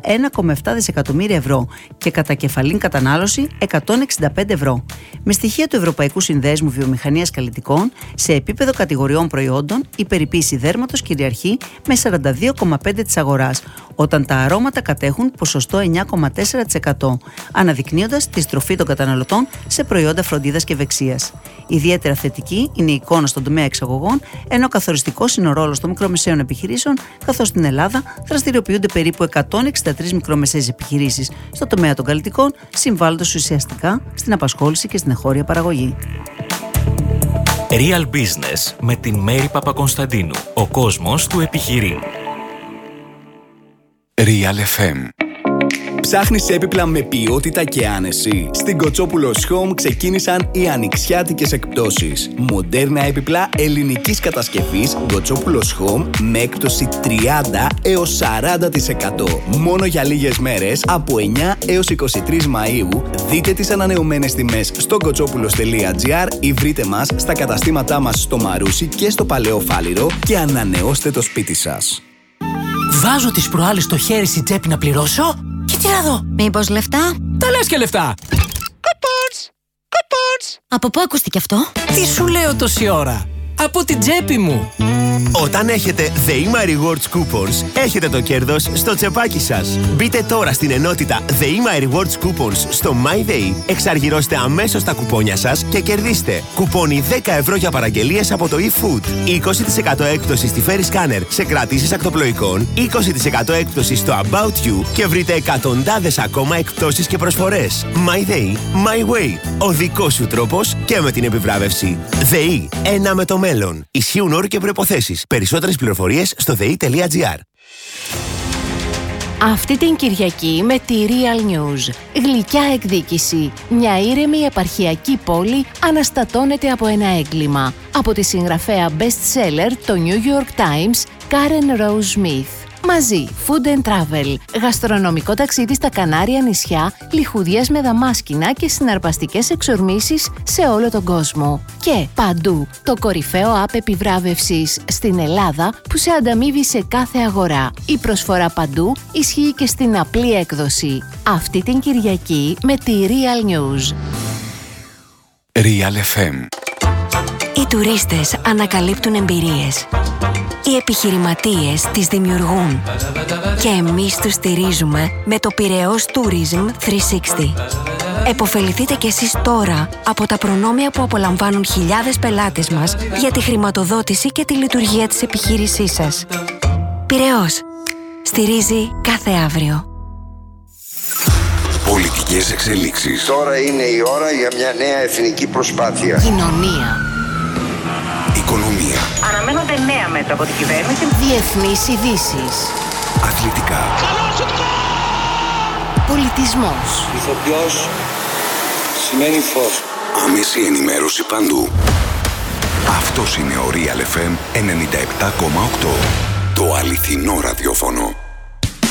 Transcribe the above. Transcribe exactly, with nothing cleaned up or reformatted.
ένα κόμμα επτά δισεκατομμύρια ευρώ και κατά κεφαλήν κατανάλωση εκατόν εξήντα πέντε ευρώ. Με στοιχεία του Ευρωπαϊκού Συνδέσμου Βιομηχανίας Καλλιτικών, σε επίπεδο κατηγοριών προϊόντων, η περιποίηση δέρματος κυριαρχεί με σαράντα δύο κόμμα πέντε τοις εκατό της αγοράς, όταν τα αρώματα κατέχουν ποσοστό εννιά κόμμα τέσσερα τοις εκατό, αναδεικνύοντας τη στροφή των καταναλωτών σε προϊόντα φροντίδας και ευεξίας. Ιδιαίτερα θετική είναι η εικόνα στον τομέα εξαγωγών, ενώ καθοριστικός είναι ο ρόλος των μικρομεσαίων επιχειρήσεων, καθώς στην Ελλάδα δραστηριοποιούνται περίπου εκατόν εξήντα τρεις μικρομεσαίες επιχειρήσεις στο τομέα των καλλιτικών, συμβάλλοντας ουσιαστικά στην απασχόληση και στην εγχώρια παραγωγή. Real Business με την Μέρη Παπακονσταντίνου. Ο κόσμος του επιχειρεί. Real εφ εμ. Ψάχνεις έπιπλα με ποιότητα και άνεση? Στην Κοτσόπουλος Home ξεκίνησαν οι ανοιξιάτικες εκπτώσεις. Μοντέρνα έπιπλα ελληνικής κατασκευής Κοτσόπουλος Home με έκπτωση τριάντα έως σαράντα τοις εκατό. Μόνο για λίγες μέρες, από εννιά έως είκοσι τρεις Μαΐου, δείτε τις ανανεωμένες τιμές στο κοτσόπουλος τελεία τζι άρ ή βρείτε μας στα καταστήματά μας στο Μαρούσι και στο Παλαιό Φάληρο και ανανεώστε το σπίτι σας. Βάζω τις προάλλες το χέρι στην τσέπη να πληρώσω και τι να δω. Μήπως λεφτά? Τα λες και λεφτά. Κουπόνς! Κουπόνς! Από πού ακούστηκε αυτό? Τι σου λέω τόση ώρα? Από την τσέπη μου. Όταν έχετε The Ema Rewards Coupons, έχετε το κέρδος στο τσεπάκι σας. Μπείτε τώρα στην ενότητα The Ema Rewards Coupons στο MyDay, εξαργυρώστε αμέσως τα κουπόνια σας και κερδίστε κουπόνι δέκα ευρώ για παραγγελίες από το eFood, είκοσι τοις εκατό έκπτωση στη Ferry Scanner σε κρατήσεις ακτοπλοϊκών, είκοσι τοις εκατό έκπτωση στο About You και βρείτε εκατοντάδες ακόμα εκπτώσεις και προσφορές. MyDay, My Way. Ο δικός σου τρόπος και με την επιβράβευση. ΔΕΗ, ένα με το μέλλον. Ισχύουν όροι και προϋποθέσεις. Περισσότερες πληροφορίες στο δε ι τελεία τζι άρ. Αυτή την Κυριακή με τη Real News. Γλυκιά εκδίκηση. Μια ήρεμη επαρχιακή πόλη αναστατώνεται από ένα έγκλημα. Από τη συγγραφέα best seller το New York Times, Karen Rose Smith. Μαζί, food and travel, γαστρονομικό ταξίδι στα Κανάρια νησιά, λιχουδιές με δαμάσκηνα και συναρπαστικές εξορμήσεις σε όλο τον κόσμο. Και παντού, το κορυφαίο app επιβράβευσης στην Ελλάδα που σε ανταμείβει σε κάθε αγορά. Η προσφορά παντού ισχύει και στην απλή έκδοση. Αυτή την Κυριακή με τη Real News. Real εφ εμ. Οι τουρίστες ανακαλύπτουν εμπειρίες. Οι επιχειρηματίες τις δημιουργούν. Και εμείς τους στηρίζουμε με το Πειραιώς Tourism τριακόσια εξήντα. Εποφεληθείτε κι εσείς τώρα από τα προνόμια που απολαμβάνουν χιλιάδες πελάτες μας για τη χρηματοδότηση και τη λειτουργία της επιχείρησής σας. Πειραιώς. Στηρίζει κάθε αύριο. Πολιτικές εξελίξεις. Τώρα είναι η ώρα για μια νέα εθνική προσπάθεια. Κοινωνία. Οικονομία. Αναμένονται νέα μέτρα από την κυβέρνηση. Διεθνείς ειδήσεις. Αθλητικά. Πολιτισμός. Ηθοποιός σημαίνει φως. Άμεση ενημέρωση παντού. Αυτός είναι ο Real εφ εμ ενενήντα επτά κόμμα οκτώ. Το αληθινό ραδιόφωνο.